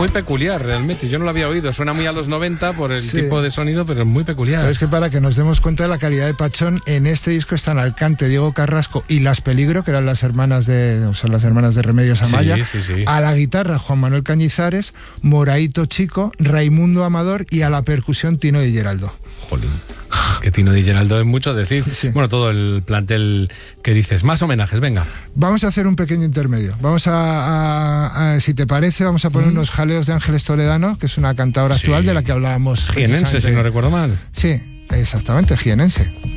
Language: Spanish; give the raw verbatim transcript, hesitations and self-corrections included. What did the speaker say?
muy peculiar realmente. Yo no lo había oído. Suena muy a los noventa por el Sí. tipo de sonido, pero es muy peculiar. Pero es que para que nos demos cuenta de la calidad de Pachón, en este disco están al cante Diego Carrasco y Las Peligro, que eran las hermanas de, o son las hermanas de Remedios Amaya. Sí, sí, sí. A la guitarra Juan Manuel Cañizares, Moraito Chico, Raimundo Amador y a la percusión Tino Di Geraldo. Jolín. Es que Tino Di Geraldo es mucho decir. Sí. Bueno, todo el plantel que dices. Más homenajes, venga. Vamos a hacer un pequeño intermedio. Vamos a, a, a si te parece, vamos a poner Mm. unos jaleos de Ángeles Toledano, que es una cantadora Sí. actual de la que hablábamos. Jienense, si precisamente. no recuerdo mal. Sí, exactamente, jienense.